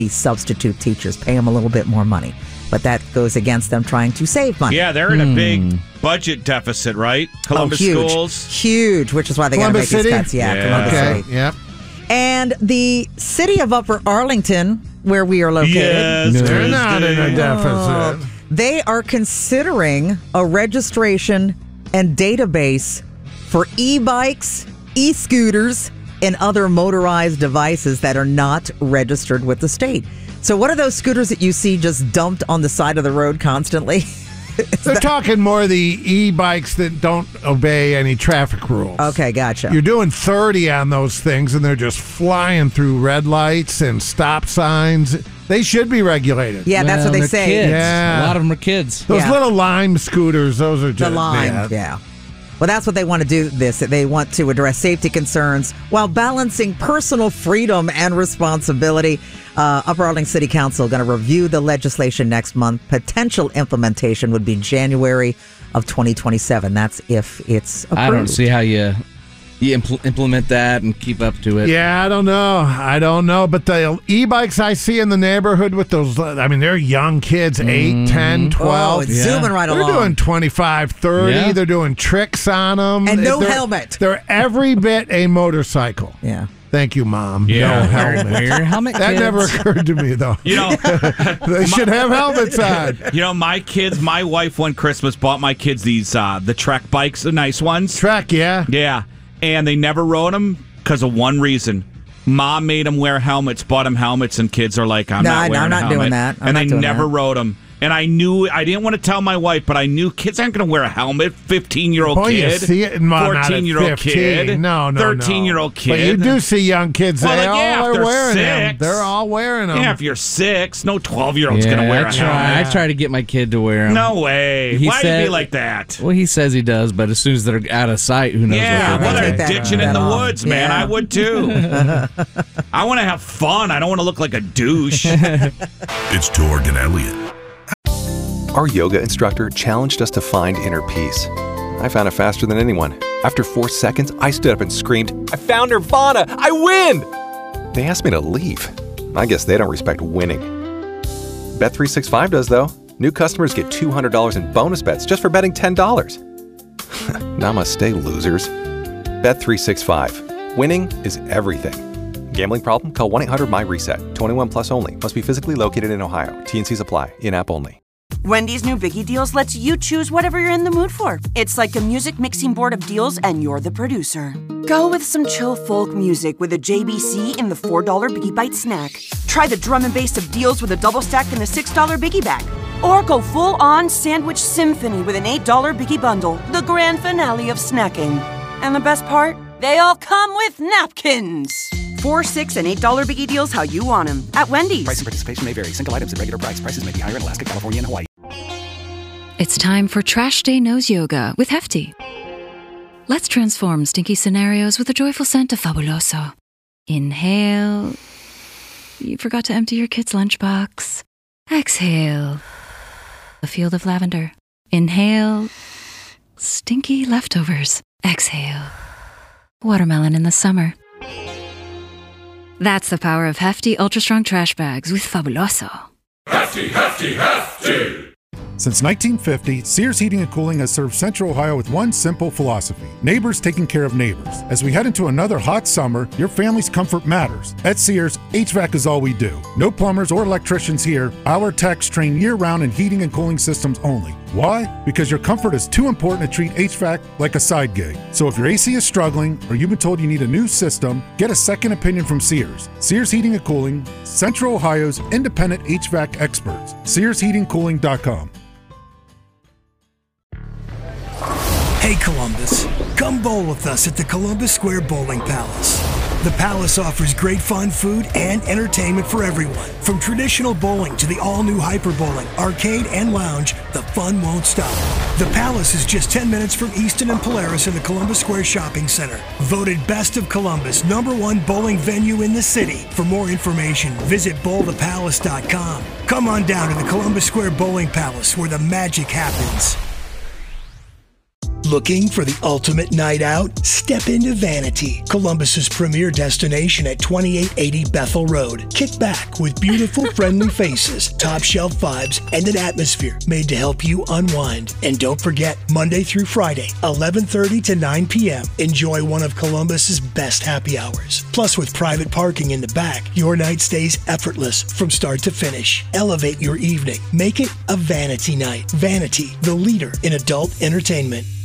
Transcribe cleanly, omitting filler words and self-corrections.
substitute teachers, pay them a little bit more money. But that goes against them trying to save money. Yeah, they're in a big budget deficit, right? Columbus schools. Huge, which is why they got to make these cuts. Yeah, Columbus City. Yep. And the city of Upper Arlington, where we are located. Yes, they're not in a deficit. They are considering a registration and database for e-bikes, e-scooters, and other motorized devices that are not registered with the state. So what are those scooters that you see just dumped on the side of the road constantly? They're talking more the e-bikes that don't obey any traffic rules. Okay, gotcha. You're doing 30 on those things, and they're just flying through red lights and stop signs. They should be regulated. Yeah, that's what they say. Kids. Yeah. A lot of them are kids. Those little Lime scooters, those are just... The Lime, yeah. Well, that's what they want to do this. They want to address safety concerns while balancing personal freedom and responsibility. Upper Arlington City Council going to review the legislation next month. Potential implementation would be January of 2027. That's if it's approved. I don't see how you implement that and keep up to it. Yeah, I don't know. But the e-bikes I see in the neighborhood with those, I mean, they're young kids, 8, 10, 12. Oh, it's zooming right They're along. doing 25, 30. Yeah. They're doing tricks on them. And no helmet. They're every bit a motorcycle. Yeah. Thank you, Mom. Yeah. No helmet. Wear helmet, That kids. never occurred to me, though. You know, They should have helmets on. you know, my wife one Christmas bought my kids these the Trek bikes, the nice ones. Trek, yeah. Yeah, and they never rode them because of one reason. Mom made them wear helmets, bought them helmets, and kids are like, I'm not wearing a helmet. doing that. And they never rode them. And I knew, I didn't want to tell my wife, but I knew kids aren't going to wear a helmet. 15-year-old Boy, you kid. see it, not at 14-year-old 15. kid. No. 13-year-old kid. But you do see young kids. Well, They like, yeah, all if are they're wearing them. 6. They're all wearing them. Yeah, if you're 6, no 12-year-old's going to wear a helmet. I try to get my kid to wear them. No way. Why'd it be like that? Well, he says he does, but as soon as they're out of sight, who knows Yeah, what well, they're they're doing. ditching in the woods, man. Yeah. I would too. I want to have fun. I don't want to look like a douche. It's Torg and Elliot. Our yoga instructor challenged us to find inner peace. I found it faster than anyone. After 4 seconds, I stood up and screamed, I found Nirvana! I win! They asked me to leave. I guess they don't respect winning. Bet365 does, though. New customers get $200 in bonus bets just for betting $10. Namaste, losers. Bet365. Winning is everything. Gambling problem? Call 1-800-MY-RESET. 21 plus only. Must be physically located in Ohio. T&Cs apply. In-app only. Wendy's new Biggie Deals lets you choose whatever you're in the mood for. It's like a music mixing board of deals, and you're the producer. Go with some chill folk music with a JBC in the $4 Biggie Bite snack. Try the drum and bass of deals with a double stack in the $6 Biggie Bag. Or go full-on sandwich symphony with an $8 Biggie Bundle, the grand finale of snacking. And the best part? They all come with napkins. $4, $6, and $8 Biggie Deals how you want them at Wendy's. Price and participation may vary. Single items at regular price. Prices may be higher in Alaska, California, and Hawaii. It's time for Trash Day Nose Yoga with Hefty. Let's transform stinky scenarios with a joyful scent of Fabuloso. Inhale. You forgot to empty your kid's lunchbox. Exhale. A field of lavender. Inhale. Stinky leftovers. Exhale. Watermelon in the summer. That's the power of Hefty Ultra Strong Trash Bags with Fabuloso. Hefty, hefty, hefty. Since 1950, Sears Heating and Cooling has served Central Ohio with one simple philosophy: neighbors taking care of neighbors. As we head into another hot summer, your family's comfort matters. At Sears, HVAC is all we do. No plumbers or electricians here. Our techs train year-round in heating and cooling systems only. Why? Because your comfort is too important to treat HVAC like a side gig. So if your AC is struggling or you've been told you need a new system, get a second opinion from Sears. Sears Heating and Cooling, Central Ohio's independent HVAC experts. SearsHeatingCooling.com. Hey Columbus, come bowl with us at the Columbus Square Bowling Palace. The Palace offers great fun, food, and entertainment for everyone. From traditional bowling to the all-new Hyper Bowling, arcade, and lounge, the fun won't stop. The Palace is just 10 minutes from Easton and Polaris in the Columbus Square Shopping Center. Voted Best of Columbus, #1 bowling venue in the city. For more information, visit bowlthepalace.com. Come on down to the Columbus Square Bowling Palace where the magic happens. Looking for the ultimate night out? Step into Vanity, Columbus's premier destination at 2880 Bethel Road. Kick back with beautiful, friendly faces, top shelf vibes, and an atmosphere made to help you unwind. And don't forget, Monday through Friday, 11:30 to 9 p.m. Enjoy one of Columbus's best happy hours. Plus, with private parking in the back, your night stays effortless from start to finish. Elevate your evening. Make it a Vanity night. Vanity, the leader in adult entertainment.